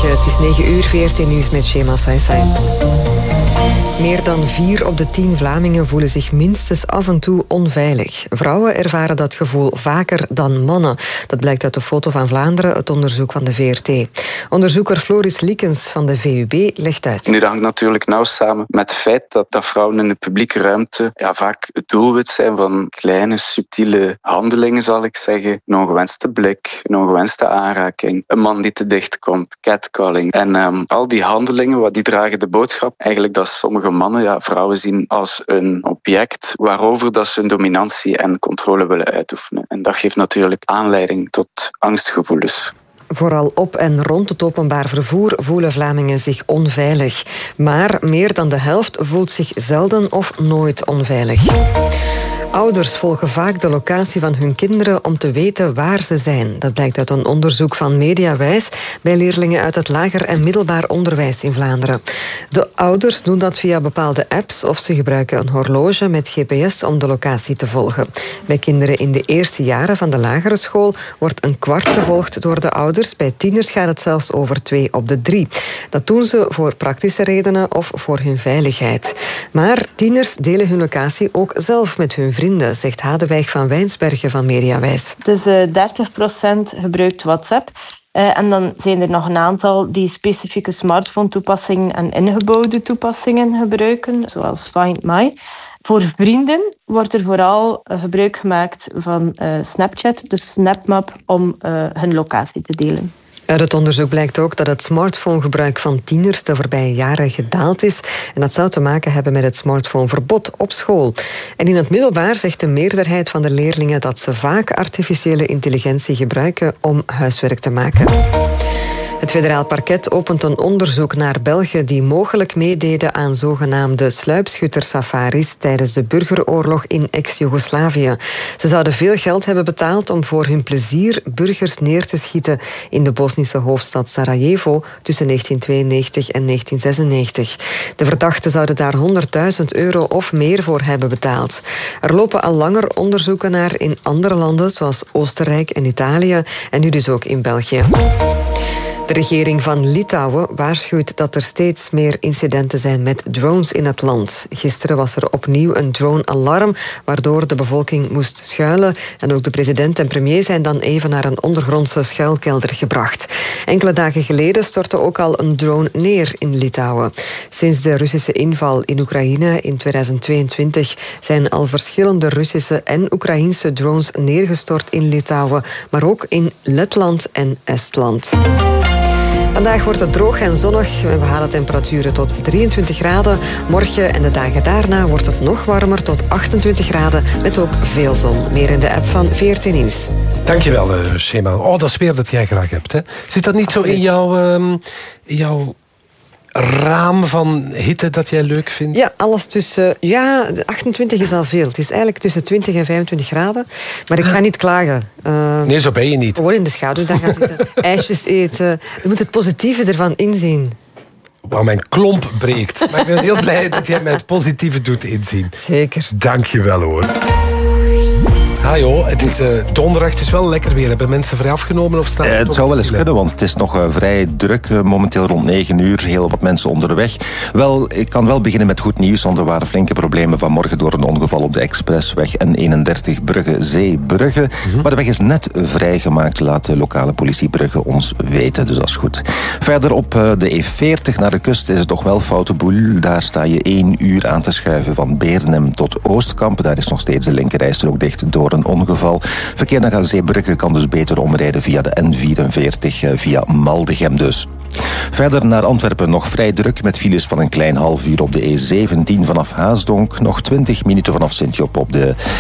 Goedemorgen, het is 9 uur, VRT Nieuws met Shema Saisai. Meer dan 4 op de 10 Vlamingen voelen zich minstens af en toe onveilig. Vrouwen ervaren dat gevoel vaker dan mannen. Dat blijkt uit de Foto van Vlaanderen, het onderzoek van de VRT. Onderzoeker Floris Liekens van de VUB legt uit. Nu, dat hangt natuurlijk nauw samen met het feit dat vrouwen in de publieke ruimte vaak het doelwit zijn van kleine, subtiele handelingen, zal ik zeggen. Een ongewenste blik, een ongewenste aanraking, een man die te dicht komt, catcalling. En al die handelingen, die dragen de boodschap eigenlijk dat sommige mannen vrouwen zien als een object waarover dat ze hun dominantie en controle willen uitoefenen. En dat geeft natuurlijk aanleiding tot angstgevoelens. Vooral op en rond het openbaar vervoer voelen Vlamingen zich onveilig. Maar meer dan de helft voelt zich zelden of nooit onveilig. Ouders volgen vaak de locatie van hun kinderen om te weten waar ze zijn. Dat blijkt uit een onderzoek van Mediawijs bij leerlingen uit het lager en middelbaar onderwijs in Vlaanderen. De ouders doen dat via bepaalde apps of ze gebruiken een horloge met GPS om de locatie te volgen. Bij kinderen in de eerste jaren van de lagere school wordt een kwart gevolgd door de ouders. Bij tieners gaat het zelfs over 2 op de 3. Dat doen ze voor praktische redenen of voor hun veiligheid. Maar tieners delen hun locatie ook zelf met hun vrienden, zegt Hadewijk van Wijnsbergen van Mediawijs. Dus 30% gebruikt WhatsApp. En dan zijn er nog een aantal die specifieke smartphone-toepassingen en ingebouwde toepassingen gebruiken, zoals Find My. Voor vrienden wordt er vooral gebruik gemaakt van Snapchat, dus SnapMap, om hun locatie te delen. Uit het onderzoek blijkt ook dat het smartphonegebruik van tieners de voorbije jaren gedaald is. En dat zou te maken hebben met het smartphoneverbod op school. En in het middelbaar zegt de meerderheid van de leerlingen dat ze vaak artificiële intelligentie gebruiken om huiswerk te maken. Het federaal parket opent een onderzoek naar Belgen die mogelijk meededen aan zogenaamde sluipschuttersafaris tijdens de burgeroorlog in ex-Joegoslavië. Ze zouden veel geld hebben betaald om voor hun plezier burgers neer te schieten in de Bosnische hoofdstad Sarajevo tussen 1992 en 1996. De verdachten zouden daar €100.000 of meer voor hebben betaald. Er lopen al langer onderzoeken naar in andere landen zoals Oostenrijk en Italië en nu dus ook in België. De regering van Litouwen waarschuwt dat er steeds meer incidenten zijn met drones in het land. Gisteren was er opnieuw een drone-alarm, waardoor de bevolking moest schuilen. En ook de president en premier zijn dan even naar een ondergrondse schuilkelder gebracht. Enkele dagen geleden stortte ook al een drone neer in Litouwen. Sinds de Russische inval in Oekraïne in 2022 zijn al verschillende Russische en Oekraïense drones neergestort in Litouwen, maar ook in Letland en Estland. Vandaag wordt het droog en zonnig. We halen temperaturen tot 23 graden. Morgen en de dagen daarna wordt het nog warmer tot 28 graden. Met ook veel zon. Meer in de app van VRT Nieuws. Dankjewel, Shema. Oh, dat is weer dat jij graag hebt, hè? Zit dat niet Absoluut. zo in jouw raam van hitte dat jij leuk vindt? Ja, alles tussen... 28 is al veel. Het is eigenlijk tussen 20 en 25 graden. Maar ik ga niet klagen. Nee, zo ben je niet. Gewoon in de schaduw dan gaan zitten. IJsjes eten. Je moet het positieve ervan inzien. Wauw, mijn klomp breekt. Maar ik ben heel blij dat jij mij het positieve doet inzien. Zeker. Dank je wel, hoor. Het is donderdag, het is wel lekker weer. Hebben mensen vrij afgenomen of staan het zou wel eens kunnen, want het is nog vrij druk. Momenteel rond 9 uur, heel wat mensen onderweg. Wel, ik kan wel beginnen met goed nieuws, want er waren flinke problemen vanmorgen door een ongeval op de expressweg N31 Brugge-Zeebrugge. Maar de weg is net vrijgemaakt, laat de lokale politie Brugge ons weten, dus dat is goed. Verder op de E40 naar de kust is het toch wel foute boel. Daar sta je 1 uur aan te schuiven van Beernem tot Oostkamp. Daar is nog steeds de linkerrijstrook dicht door een ongeval. Verkeer naar Zeebrugge kan dus beter omrijden via de N44, via Maldegem dus. Verder naar Antwerpen nog vrij druk met files van een klein half uur op de E17 vanaf Haasdonk. Nog 20 minuten vanaf Sint-Job op de